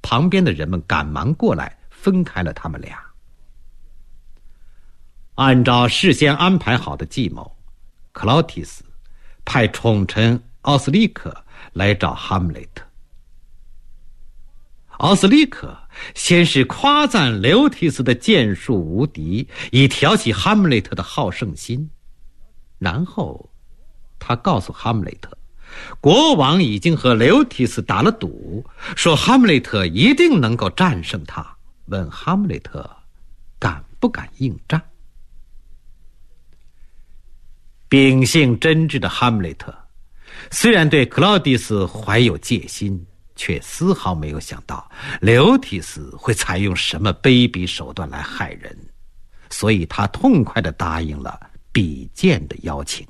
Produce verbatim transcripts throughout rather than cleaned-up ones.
旁边的人们赶忙过来，分开了他们俩。按照事先安排好的计谋，克劳提斯派宠臣奥斯利克来找哈姆雷特。奥斯利克先是夸赞刘提斯的剑术无敌，以挑起哈姆雷特的好胜心，然后他告诉哈姆雷特，国王已经和刘提斯打了赌，说哈姆雷特一定能够战胜他，问哈姆雷特敢不敢应战。秉性真挚的哈姆雷特虽然对克劳狄斯怀有戒心，却丝毫没有想到刘提斯会采用什么卑鄙手段来害人，所以他痛快地答应了比剑的邀请。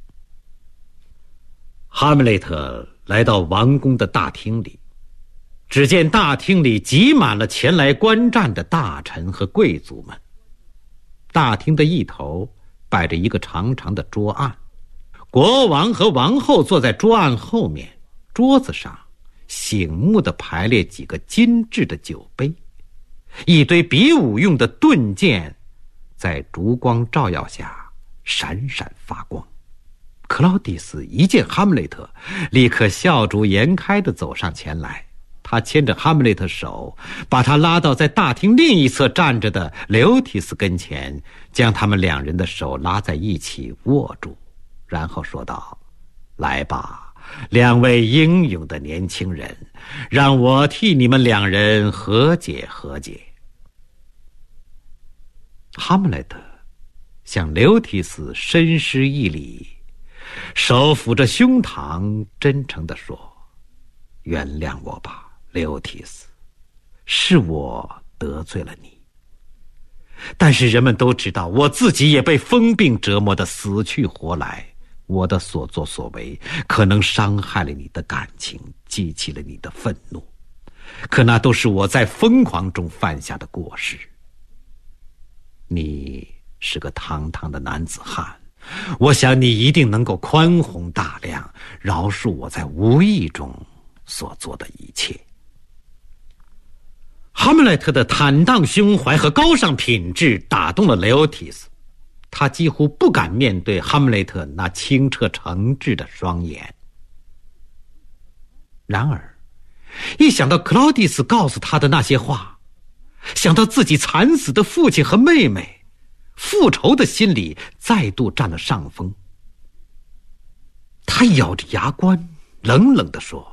哈姆雷特来到王宫的大厅里，只见大厅里挤满了前来观战的大臣和贵族们。大厅的一头摆着一个长长的桌案，国王和王后坐在桌案后面，桌子上醒目地排列几个精致的酒杯，一堆比武用的盾剑在烛光照耀下闪闪发光。克劳狄斯一见哈姆雷特，立刻笑逐颜开地走上前来，他牵着哈姆雷特手，把他拉到在大厅另一侧站着的刘提斯跟前，将他们两人的手拉在一起握住，然后说道：来吧，两位英勇的年轻人，让我替你们两人和解和解。哈姆雷特向刘提斯深施一礼，手抚着胸膛，真诚地说：原谅我吧，刘提斯，是我得罪了你。但是人们都知道，我自己也被疯病折磨得死去活来，我的所作所为可能伤害了你的感情，激起了你的愤怒，可那都是我在疯狂中犯下的过失。你是个堂堂的男子汉，我想你一定能够宽宏大量，饶恕我在无意中所做的一切。哈姆雷特的坦荡胸怀和高尚品质打动了刘提斯，他几乎不敢面对哈姆雷特那清澈诚挚的双眼。然而一想到克劳狄斯告诉他的那些话，想到自己惨死的父亲和妹妹，复仇的心理再度占了上风。他咬着牙关，冷冷地说：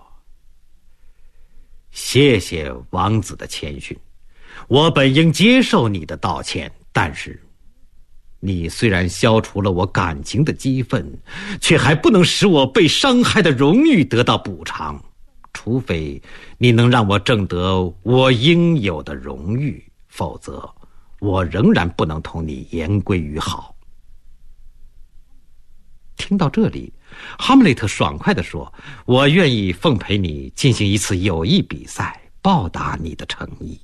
谢谢王子的谦逊，我本应接受你的道歉，但是你虽然消除了我感情的激愤，却还不能使我被伤害的荣誉得到补偿，除非你能让我挣得我应有的荣誉，否则我仍然不能同你言归于好。听到这里，哈姆雷特爽快地说：我愿意奉陪你进行一次友谊比赛，报答你的诚意。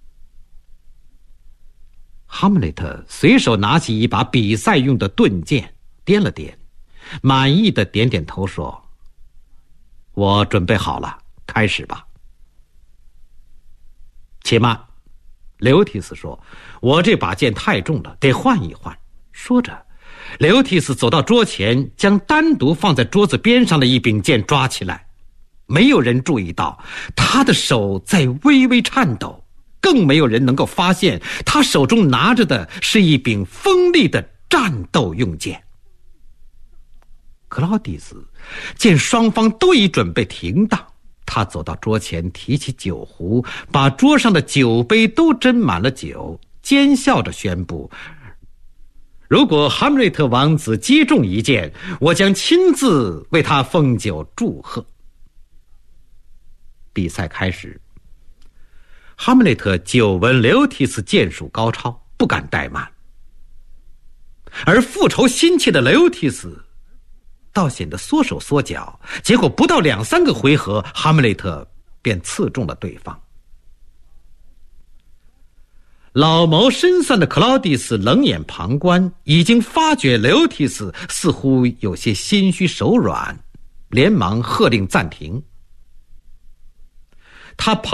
哈姆雷特随手拿起一把比赛用的盾剑，掂了掂，满意的点点头说：我准备好了，开始吧。且慢，刘提斯说：我这把剑太重了，得换一换。说着，刘提斯走到桌前，将单独放在桌子边上的一柄剑抓起来。没有人注意到他的手在微微颤抖，更没有人能够发现他手中拿着的是一柄锋利的战斗用剑。克劳狄斯见双方都已准备停当，他走到桌前，提起酒壶，把桌上的酒杯都斟满了酒，奸笑着宣布：如果哈姆雷特王子击中一剑，我将亲自为他奉酒祝贺。比赛开始，哈姆雷特久闻刘提斯剑术高超，不敢怠慢，而复仇心切的刘提斯倒显得缩手缩脚，结果不到两三个回合，哈姆雷特便刺中了对方。老谋深算的克劳狄斯冷眼旁观，已经发觉刘提斯似乎有些心虚手软，连忙喝令暂停。他